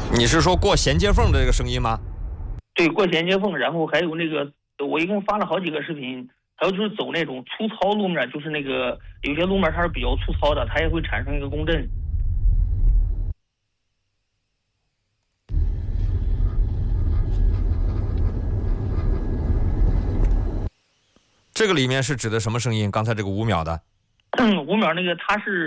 你是说过衔接缝的这个声音吗？ 对，过衔接缝，然后还有那个，我一共发了好几个视频，还有就是走那种粗糙路面，就是那个有些路面它是比较粗糙的，它也会产生一个共振。 这个里面是指的什么声音？刚才这个5秒的 5秒那个它是